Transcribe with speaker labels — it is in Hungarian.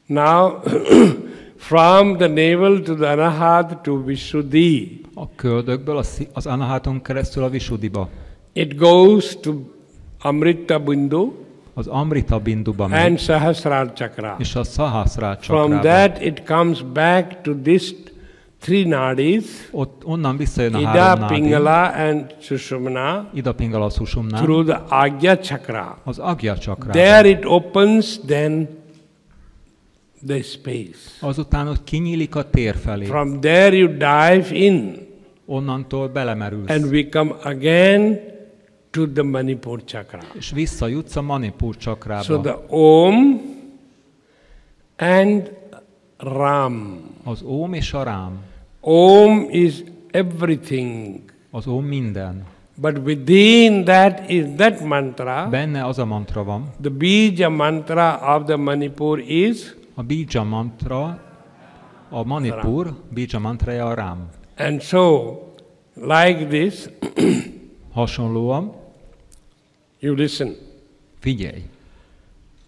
Speaker 1: Now, from the navel to the anahat to Vishuddhi,
Speaker 2: A köldökből az anaháton keresztül a Vishuddhiba.
Speaker 1: it goes to Amrita Bindu
Speaker 2: Az Amrita Binduba
Speaker 1: and
Speaker 2: megy,
Speaker 1: Sahasrara Chakra.
Speaker 2: és a Szahaszrár
Speaker 1: From
Speaker 2: csakrába.
Speaker 1: that it comes back to these three nadis,
Speaker 2: Onnan visszajön a
Speaker 1: Ida,
Speaker 2: három nádi,
Speaker 1: Pingala and Sushumna,
Speaker 2: Ida Pingala Sushumna,
Speaker 1: through the Agya Chakra.
Speaker 2: az Agya csakrába.
Speaker 1: There it opens then the space.
Speaker 2: Azután ott kinyílik a tér felé.
Speaker 1: From there you dive in
Speaker 2: Onnantól belemerülsz.
Speaker 1: and we come again to the Manipur Chakra.
Speaker 2: És visszajutsz a Manipur csakrába.
Speaker 1: So the Om and Ram.
Speaker 2: Az Óm és a Rám.
Speaker 1: Om is everything.
Speaker 2: Az Óm minden.
Speaker 1: But within that is that mantra.
Speaker 2: Benne az a mantra van.
Speaker 1: The Bija mantra of the Manipur is.
Speaker 2: A Bija mantra, a Manipur, Bija mantraja a Rám.
Speaker 1: And so, like this,
Speaker 2: Hasonlóan,
Speaker 1: you listen.
Speaker 2: figyelj!